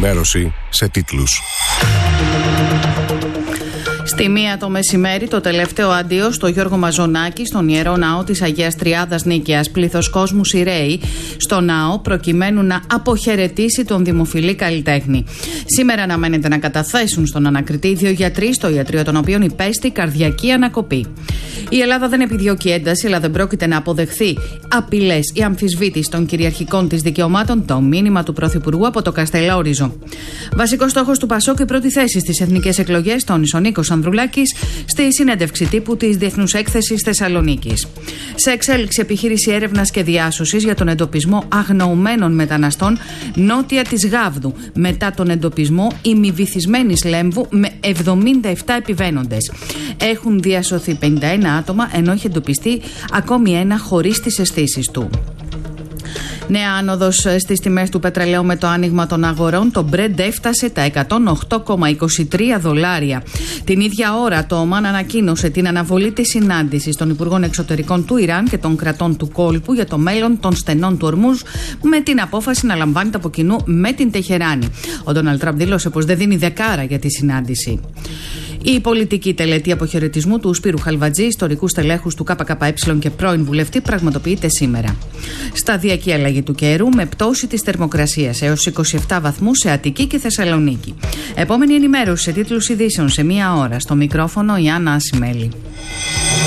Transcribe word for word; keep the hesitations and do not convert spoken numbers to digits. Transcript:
ενημέρωση σε τίτλους. Στη μία το μεσημέρι, το τελευταίο αντίο στο Γιώργο Μαζονάκη, στον Ιερό Ναό της Αγίας Τριάδας Νίκαιας. Πλήθος κόσμου σειραίοι στο ναό προκειμένου να αποχαιρετήσει τον δημοφιλή καλλιτέχνη. Σήμερα αναμένεται να καταθέσουν στον ανακριτή δύο γιατροί στο ιατρείο των οποίων υπέστη καρδιακή ανακοπή. Η Ελλάδα δεν επιδιώκει ένταση, αλλά δεν πρόκειται να αποδεχθεί απειλές ή αμφισβήτηση των κυριαρχικών της δικαιωμάτων, το μήνυμα του Πρωθυπουργού από το Καστελόριζο. Βασικός στόχος του Πασόκ, η πρώτη θέση στις εθνικές εκλογές, τόνισε ο Νίκος Ανδρουλάκης στη συνέντευξη τύπου της Διεθνούς Έκθεσης Θεσσαλονίκης. Σε εξέλιξη επιχείρηση έρευνας και διάσωσης για τον εντοπισμό αγνοωμένων μεταναστών νότια της Γάβδου, μετά τον εντοπισμό ημιβυθισμένης Λέμβου με εβδομήντα επτά επιβαίνοντες. Έχουν διασωθεί πενήντα ένα άτομα, ενώ έχει εντοπιστεί ακόμη ένα χωρίς τις αισθήσεις του. Νέα άνοδος στις τιμές του πετρελαίου με το άνοιγμα των αγορών. Το Brent έφτασε τα εκατόν οκτώ κόμμα είκοσι τρία δολάρια. Την ίδια ώρα το Ομάν ανακοίνωσε την αναβολή της συνάντησης των Υπουργών Εξωτερικών του Ιράν και των κρατών του κόλπου για το μέλλον των στενών του Ορμούζ, με την απόφαση να λαμβάνεται από κοινού με την Τεχεράνη. Ο Ντόναλντ Τραμπ δήλωσε πως δεν δίνει δεκάρα για τη συνάντηση. Η πολιτική τελετή αποχαιρετισμού του Σπύρου Χαλβατζή, ιστορικού στελέχους του ΚΚΕ και πρώην βουλευτή, πραγματοποιείται σήμερα. Σταδιακή αλλαγή του καιρού με πτώση της θερμοκρασίας έως είκοσι επτά βαθμούς σε Αττική και Θεσσαλονίκη. Επόμενη ενημέρωση σε τίτλους ειδήσεων σε μία ώρα. Στο μικρόφωνο η Άννα Ασημέλη.